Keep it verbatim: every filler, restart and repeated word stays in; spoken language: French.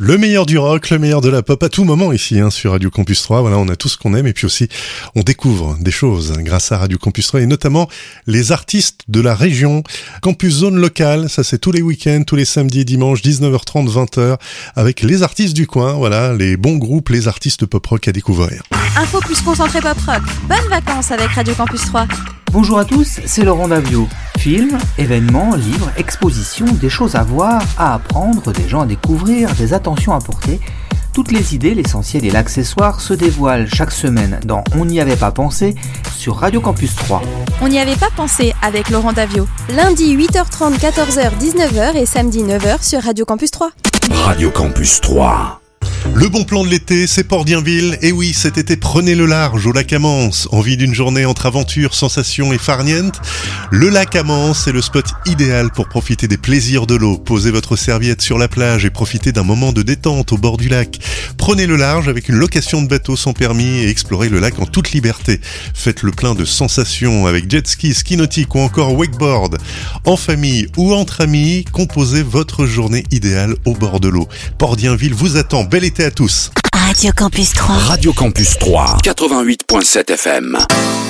Le meilleur du rock, le meilleur de la pop à tout moment ici hein, sur Radio Campus trois. Voilà, on a tout ce qu'on aime et puis aussi on découvre des choses hein, grâce à Radio Campus trois et notamment les artistes de la région. Campus Zone Locale, ça c'est tous les week-ends, tous les samedis et dimanches, dix-neuf heures trente, vingt heures avec les artistes du coin. Voilà, les bons groupes, les artistes pop rock à découvrir. Info plus concentré pop rock. Bonnes vacances avec Radio Campus trois. Bonjour à tous, c'est Laurent Davio. Films, événements, livres, expositions, des choses à voir, à apprendre, des gens à découvrir, des attentions à porter. Toutes les idées, l'essentiel et l'accessoire se dévoilent chaque semaine dans On n'y avait pas pensé sur Radio Campus trois. On n'y avait pas pensé avec Laurent Davio. Lundi huit heures trente, quatorze heures, dix-neuf heures et samedi neuf heures sur Radio Campus trois. Radio Campus trois. Le bon plan de l'été, c'est Port-Dienville. Et oui, cet été, prenez le large au lac Amance. Envie d'une journée entre aventure, sensations et farniente? Le lac Amance est le spot idéal pour profiter des plaisirs de l'eau. Posez votre serviette sur la plage et profitez d'un moment de détente au bord du lac. Prenez le large avec une location de bateau sans permis et explorez le lac en toute liberté. Faites le plein de sensations avec jet ski, ski nautique ou encore wakeboard. En famille ou entre amis, composez votre journée idéale au bord de l'eau. Port-Dienville vous attend. Bel été à tous. Radio Campus trois. Radio Campus trois, quatre-vingt-huit virgule sept F M.